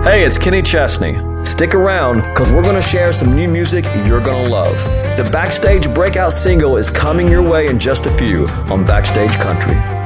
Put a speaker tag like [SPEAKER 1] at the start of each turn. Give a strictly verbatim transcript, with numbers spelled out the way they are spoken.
[SPEAKER 1] Hey, it's Kenny Chesney. Stick around, because we're going to share some new music you're going to love. The Backstage breakout single is coming your way in just a few on Backstage Country.